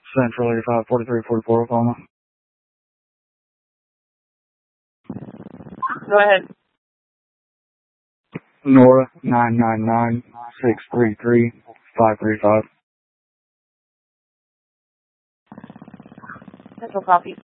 Central 85, 4344, Oklahoma. Go ahead. Nora 999 633 535. Central copy.